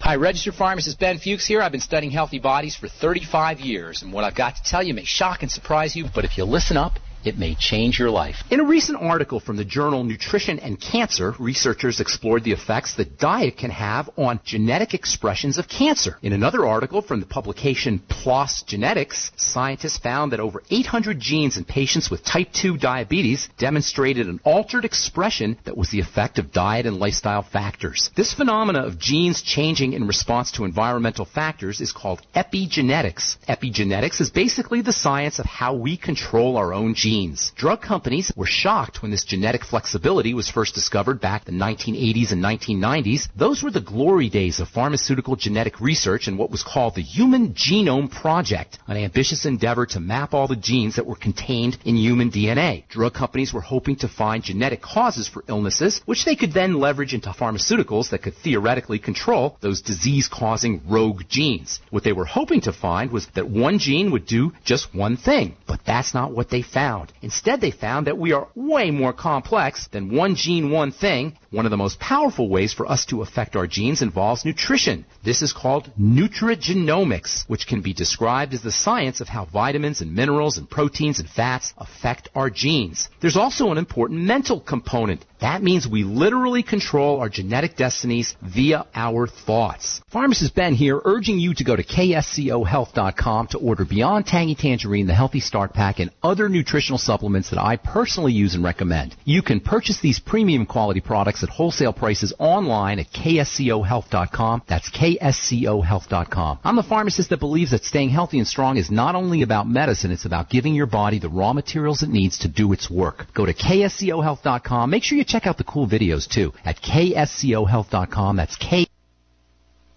Hi, registered pharmacist Ben Fuchs here. I've been studying healthy bodies for 35 years, and what I've got to tell you may shock and surprise you, but if you listen up, it may change your life. In a recent article from the journal Nutrition and Cancer, researchers explored the effects that diet can have on genetic expressions of cancer. In another article from the publication PLOS Genetics, scientists found that over 800 genes in patients with type 2 diabetes demonstrated an altered expression that was the effect of diet and lifestyle factors. This phenomena of genes changing in response to environmental factors is called epigenetics. Epigenetics is basically the science of how we control our own genes. Drug companies were shocked when this genetic flexibility was first discovered back in the 1980s and 1990s. Those were the glory days of pharmaceutical genetic research and what was called the Human Genome Project, an ambitious endeavor to map all the genes that were contained in human DNA. Drug companies were hoping to find genetic causes for illnesses, which they could then leverage into pharmaceuticals that could theoretically control those disease-causing rogue genes. What they were hoping to find was that one gene would do just one thing, but that's not what they found. Instead, they found that we are way more complex than one gene, one thing. One of the most powerful ways for us to affect our genes involves nutrition. This is called nutrigenomics, which can be described as the science of how vitamins and minerals and proteins and fats affect our genes. There's also an important mental component. That means we literally control our genetic destinies via our thoughts. Pharmacist Ben here, urging you to go to kscohealth.com to order Beyond Tangy Tangerine, the Healthy Start Pack, and other nutritional supplements that I personally use and recommend. You can purchase these premium quality products at wholesale prices online at kscohealth.com. That's kscohealth.com. I'm the pharmacist that believes that staying healthy and strong is not only about medicine, it's about giving your body the raw materials it needs to do its work. Go to kscohealth.com. Make sure you check out the cool videos too at kscohealth.com. That's